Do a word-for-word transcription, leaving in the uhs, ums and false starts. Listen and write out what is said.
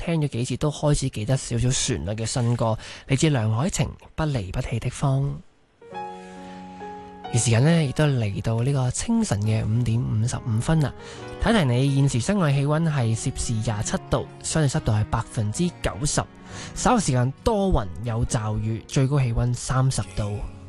聽咗幾次都開始記得少少旋律嘅新歌，嚟自梁凱晴《不離不棄的方》。而時間呢，亦都嚟到呢個清晨嘅五點五十五分啦。睇提你現時室外氣溫係攝氏廿七度，相對濕度係百分之九十，稍後時間多雲有驟雨，最高氣溫三十度。